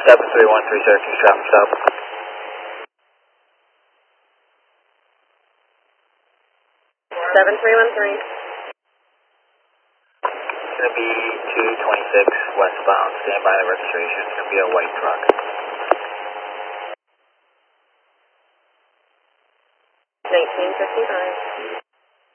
7313 Syracuse, traffic stop. 7313. It's going to be 226 westbound. Stand by the registration. It's going to be a white truck. 1955.